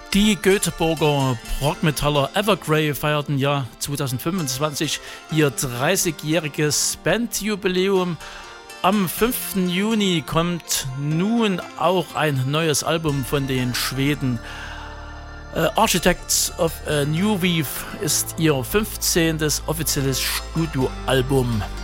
Die Göteborger Prog-Metaller Evergrey feierten ja 2025 ihr 30-jähriges Bandjubiläum. Am 5. Juni kommt nun auch ein neues Album von den Schweden. Architects of a New Weave ist ihr 15. offizielles Studioalbum.